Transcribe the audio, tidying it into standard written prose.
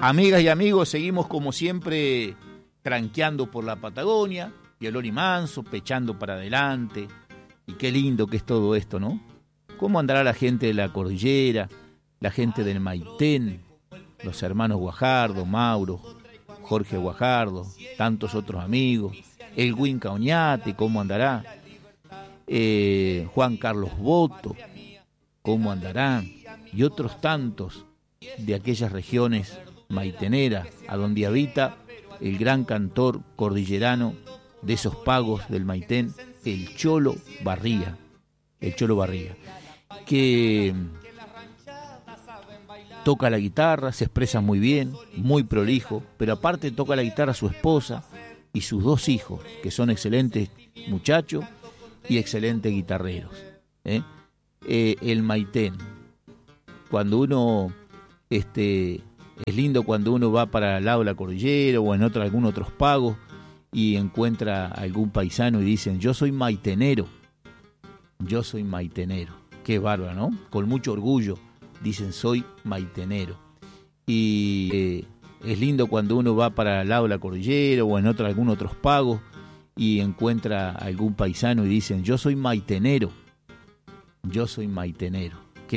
Amigas y amigos, seguimos como siempre tranqueando por la Patagonia, violón y manso, pechando para adelante. Y qué lindo que es todo esto, ¿no? ¿Cómo andará la gente de la cordillera, la gente del Maitén, los hermanos Guajardo, Mauro, Jorge Guajardo, tantos otros amigos, el Winca Oñate, ¿cómo andará? Juan Carlos Boto, ¿cómo andará? Y otros tantos de aquellas regiones maiteneras, a donde habita el gran cantor cordillerano de esos pagos del Maitén, el Cholo Barría, que toca la guitarra, se expresa muy bien, muy prolijo, pero aparte toca la guitarra su esposa y sus dos hijos, que son excelentes muchachos y excelentes guitarreros. El Maitén, cuando uno es lindo cuando uno va para el lado de la cordillera o en algún otros pagos y encuentra a algún paisano y dicen, yo soy maitenero. Qué bárbaro, ¿no? Con mucho orgullo dicen, soy maitenero. Y es lindo cuando uno va para el lado de la cordillera o en algún otros pagos y encuentra a algún paisano y dicen, yo soy maitenero.